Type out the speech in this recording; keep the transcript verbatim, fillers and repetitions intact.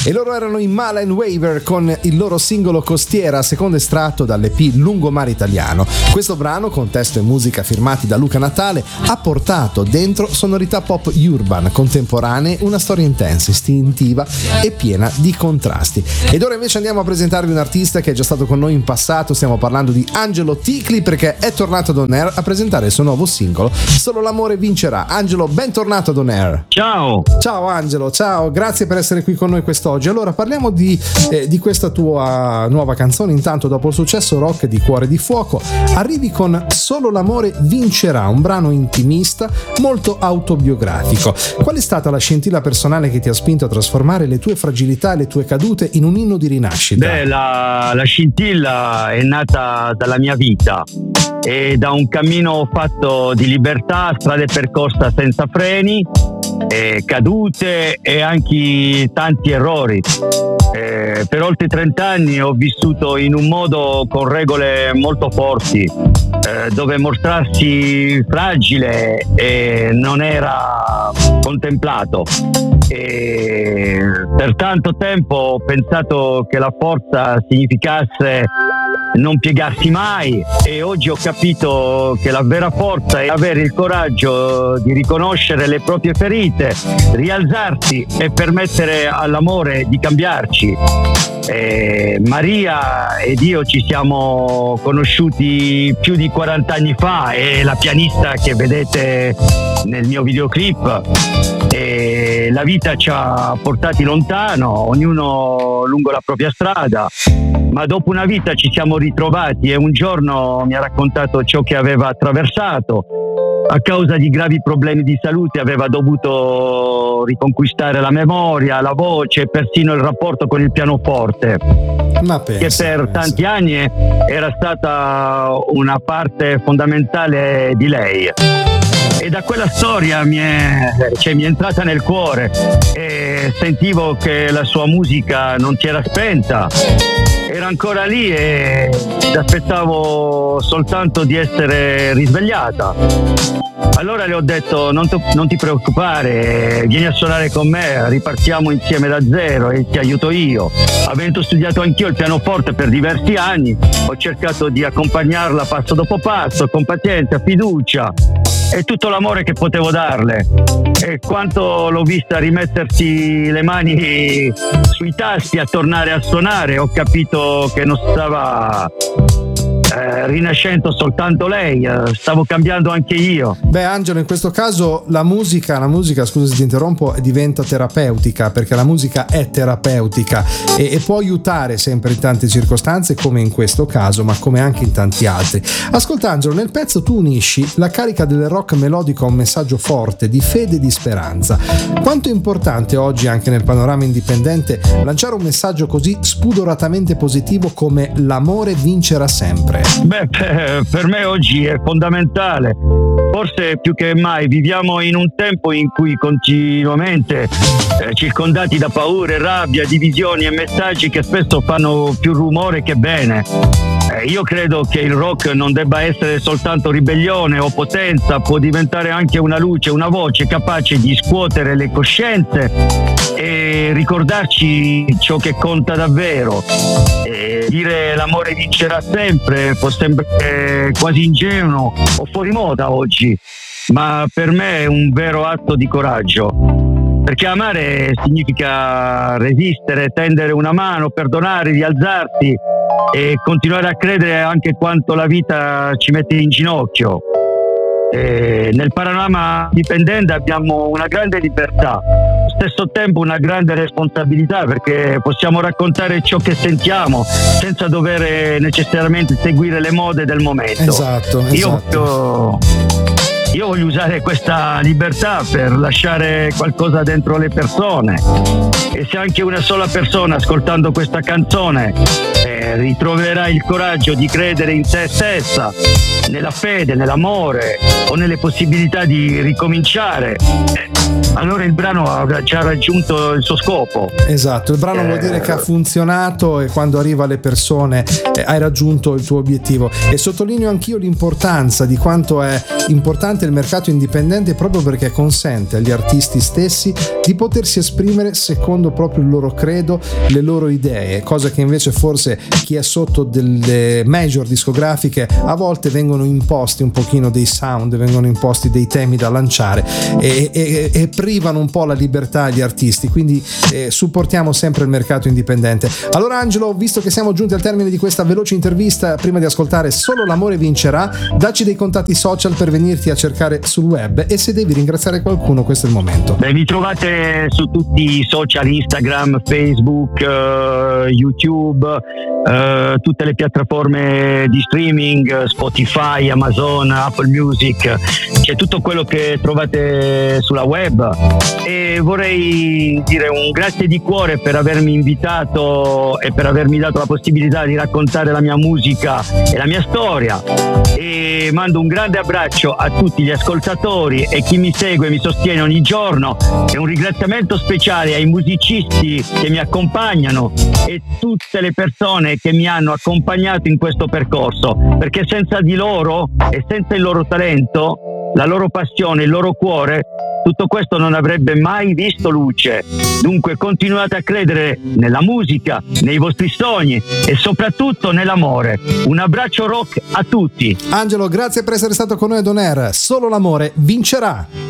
E loro erano i Mala and Waver con il loro singolo Costiera, secondo estratto dall'E P Lungomare Italiano. Questo brano, con testo e musica firmati da Luca Natale, ha portato dentro sonorità pop urban contemporanee, una storia intensa, istintiva e piena di contrasti. Ed ora invece andiamo a presentarvi un artista che è già stato con noi in passato. Stiamo parlando di Angelo Ticli, perché è tornato ad On Air a presentare il suo nuovo singolo Solo l'amore vincerà. Angelo, bentornato ad On Air. Ciao. Ciao Angelo, ciao, grazie per essere qui con noi quest'oggi. Allora parliamo di, eh, di questa tua nuova canzone. Intanto, dopo il successo rock di Cuore di Fuoco, arrivi con Solo l'amore vincerà, un brano intimista molto autobiografico. Qual è stata la scintilla personale che ti ha spinto a trasformare le tue fragilità e le tue cadute in un inno di rinascita? Beh, la, la scintilla è nata dalla mia vita e da un cammino fatto di libertà, strade percorsa senza freni, eh, cadute e anche tanti errori. Eh, per oltre trenta anni ho vissuto in un modo con regole molto forti, eh, dove mostrarsi fragile eh, non era contemplato. E per tanto tempo ho pensato che la forza significasse non piegarsi mai, e oggi ho capito che la vera forza è avere il coraggio di riconoscere le proprie ferite, rialzarsi e permettere all'amore di cambiarci. Eh, Maria ed io ci siamo conosciuti più di quaranta anni fa, è la pianista che vedete nel mio videoclip, e la vita ci ha portati lontano, ognuno lungo la propria strada, ma dopo una vita ci siamo ritrovati e un giorno mi ha raccontato ciò che aveva attraversato. A causa di gravi problemi di salute aveva dovuto riconquistare la memoria, la voce e persino il rapporto con il pianoforte, Ma pensa, che per pensa. tanti anni era stata una parte fondamentale di lei. E da quella storia mi è, cioè, mi è entrata nel cuore, e sentivo che la sua musica non si era spenta, era ancora lì e aspettavo soltanto di essere risvegliata. Allora le ho detto: non, to- non ti preoccupare, vieni a suonare con me, ripartiamo insieme da zero e ti aiuto io. Avendo studiato anch'io il pianoforte per diversi anni, ho cercato di accompagnarla passo dopo passo, con pazienza, fiducia e tutto l'amore che potevo darle. E quanto l'ho vista rimettersi le mani sui tasti, a tornare a suonare, ho capito che non stava eh, rinascendo soltanto lei, eh, stavo cambiando anche io. Beh Angelo, in questo caso la musica, la musica, scusa se ti interrompo, diventa terapeutica, perché la musica è terapeutica e, e può aiutare sempre in tante circostanze, come in questo caso, ma come anche in tanti altri. Ascolta Angelo, nel pezzo tu unisci la carica del rock melodico a un messaggio forte di fede e di speranza. Quanto è importante oggi, anche nel panorama indipendente, lanciare un messaggio così spudoratamente positivo come l'amore vincerà sempre? Beh, per me oggi è fondamentale. Forse più che mai viviamo in un tempo in cui continuamente eh, circondati da paure, rabbia, divisioni e messaggi che spesso fanno più rumore che bene. Eh, io credo che il rock non debba essere soltanto ribellione o potenza, può diventare anche una luce, una voce capace di scuotere le coscienze e ricordarci ciò che conta davvero. E dire l'amore vincerà sempre può sembrare quasi ingenuo o fuori moda oggi, ma per me è un vero atto di coraggio, perché amare significa resistere, tendere una mano, perdonare, rialzarsi e continuare a credere anche quanto la vita ci mette in ginocchio. E nel panorama dipendente abbiamo una grande libertà, allo stesso tempo una grande responsabilità, perché possiamo raccontare ciò che sentiamo senza dover necessariamente seguire le mode del momento. Esatto, esatto. Io, io, io voglio usare questa libertà per lasciare qualcosa dentro le persone, e se anche una sola persona ascoltando questa canzone eh, ritroverà il coraggio di credere in se stessa, nella fede, nell'amore o nelle possibilità di ricominciare, eh, allora il brano avrà già raggiunto il suo scopo. Esatto, il brano eh... vuol dire che ha funzionato, e quando arriva alle persone eh, hai raggiunto il tuo obiettivo. E sottolineo anch'io l'importanza di quanto è importante il mercato indipendente proprio perché consente agli artisti stessi di potersi esprimere secondo proprio il loro credo, le loro idee, cosa che invece forse chi è sotto delle major discografiche a volte vengono imposti un pochino dei sound, vengono imposti dei temi da lanciare e, e, e privano un po' la libertà agli artisti, quindi eh, supportiamo sempre il mercato indipendente. Allora Angelo, visto che siamo giunti al termine di questa veloce intervista, prima di ascoltare Solo l'amore vincerà, dacci dei contatti social per venirti a cercare sul web, e se devi ringraziare qualcuno questo è il momento. Beh, mi trovate su tutti i social, Instagram, Facebook, uh, YouTube, uh, tutte le piattaforme di streaming, Spotify, Amazon, Apple Music, c'è tutto quello che trovate sulla web. E vorrei dire un grazie di cuore per avermi invitato e per avermi dato la possibilità di raccontare la mia musica e la mia storia, e mando un grande abbraccio a tutti gli ascoltatori e chi mi segue e mi sostiene ogni giorno, e un ringraziamento speciale ai musicisti che mi accompagnano e tutte le persone che mi hanno accompagnato in questo percorso, perché senza di loro e senza il loro talento, la loro passione, il loro cuore, tutto questo non avrebbe mai visto luce. Dunque continuate a credere nella musica, nei vostri sogni e soprattutto nell'amore. Un abbraccio rock a tutti. Angelo, grazie per essere stato con noi ad On Air. Solo l'amore vincerà.